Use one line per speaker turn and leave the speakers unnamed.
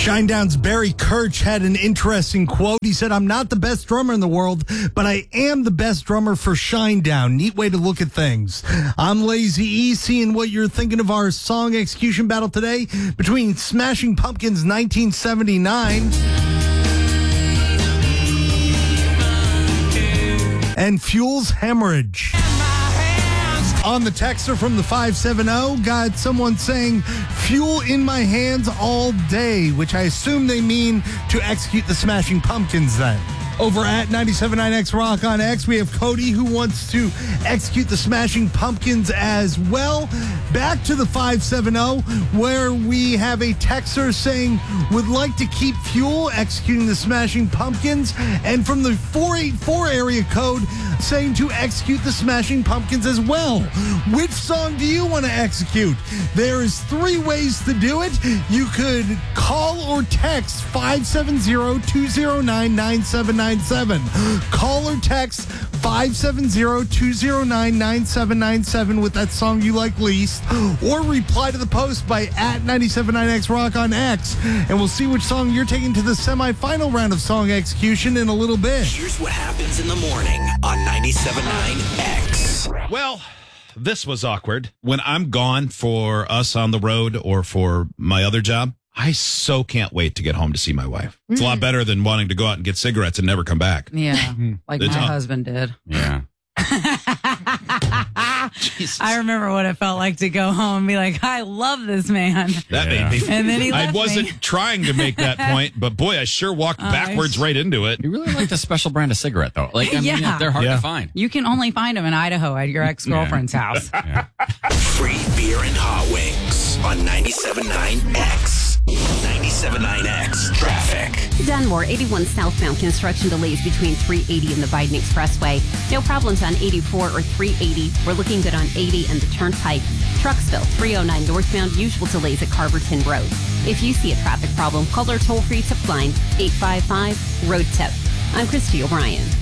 Shinedown's Barry Kirch had an interesting quote. He said, "I'm not the best drummer in the world, but I am the best drummer for Shinedown." Neat way to look at things. I'm Lazy E, seeing what you're thinking of our song execution battle today between Smashing Pumpkins' 1979 and Fuel's Hemorrhage. On the texter from the 570, got someone saying, "Fuel in my hands all day," which I assume they mean to execute the Smashing Pumpkins then. Over at 97.9X Rock on X, we have Cody who wants to execute the Smashing Pumpkins as well. Back to the 570, where we have a texter saying, "Would like to keep Fuel executing the Smashing Pumpkins," and from the 484 area code saying to execute the Smashing Pumpkins as well. Which song do you want to execute? There is 3 ways to do it. You could call or text 570-209-9797. Call or text 570-209-9797 with that song you like least, or reply to the post by at 97.9X Rock on X, and we'll see which song you're taking to the semifinal round of song execution in a little bit.
Here's what happens in the morning on 97.9X.
Well, this was awkward. When I'm gone for us on the road or for my other job, I so can't wait to get home to see my wife. It's a lot better than wanting to go out and get cigarettes and never come back.
Yeah, like my husband did.
Yeah.
I remember what it felt like to go home and be like, "I love this man."
That made me.
And then he left
I wasn't
me.
trying to make that point, but boy, I sure walked backwards right into it.
You really like the special brand of cigarette, though. Like, I mean,
Yeah.
they're hard to find.
You can only find him in Idaho at your ex-girlfriend's house.
Free beer and hot wings on 97.9X. 97.9X traffic.
Dunmore, 81 southbound construction delays between 380 and the Biden Expressway. No problems on 84 or 380. We're looking good on 80 and the Turnpike. Trucksville, 309 northbound, usual delays at Carverton Road. If you see a traffic problem, call our toll-free tip line 855-ROAD-TIP. I'm Christy O'Brien.